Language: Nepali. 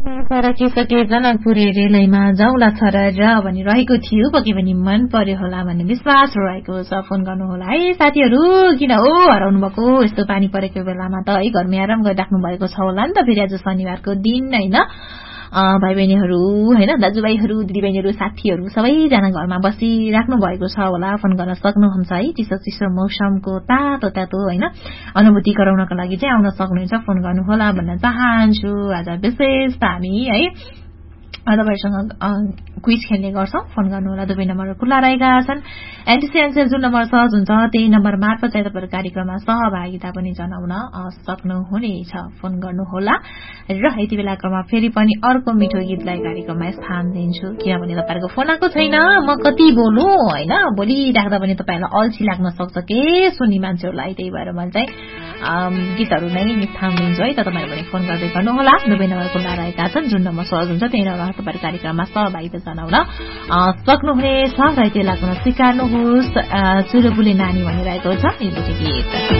सके जनकपुर रेलैमा जाउँला छोरा र भनिरहेको थियो, पक्कै पनि मन पर्यो होला भन्ने विश्वास रहेको छ। फोन गर्नुहोला है साथीहरू, किन हो हराउनु भएको यस्तो पानी परेको बेलामा त है, घरमै आराम गरिराख्नु भएको छ होला नि त। फेरि आज शनिबारको दिन होइन, भाइ बहिनीहरू होइन, दाजुभाइहरू दिदीबहिनीहरू साथीहरू सबैजना घरमा बसिराख्नु भएको छ होला। फोन गर्न सक्नुहुन्छ है, चिसो चिसो मौसमको तातो तातो होइन अनुभूति गराउनको लागि चाहिँ आउन सक्नुहुन्छ। फोन गर्नुहोला भन्न चाहन्छु। आज विशेष त हामी है तपाईहरुसँग क्विज खेल्ने गर्छौं। फोन गर्नुहोला, दुवै नम्बर खुल्ला रहेका छन्। एनटीसी एन्सर जुन नम्बर सहज हुन्छ त्यही नम्बर मार्फत चाहिँ तपाईहरु कार्यक्रममा सहभागिता पनि जनाउन सक्नुहुनेछ। फोन गर्नुहोला र यति बेलाकोमा फेरि पनि अर्को मिठो गीतलाई कार्यक्रममा स्थान दिन्छु, किनभने तपाईहरुको फोन आएको छैन। म कति बोलु हैन, बोलिराख्दा पनि तपाईहरुलाई अल्छी लाग्न सक्छ के सुन्ने मान्छेहरुलाई, त्यही भएर मैले चाहिँ गीतहरु नै स्थान दिन्छु है। त तपाईहरु पनि फोन गर्दै गर्नुहोला, दुवै नम्बर खुल्ला रहेका छन्। जुन नम्बर सहज हुन्छ त्यही नम्बर तपाईहरु कार्यक्रममा सहभागिता जनाउन सक्नुहुनेछ। र यति बेलाकोमा स्वीकार्नुहोस् चुरोबुले नानी भनिरहेको छ यो गीत।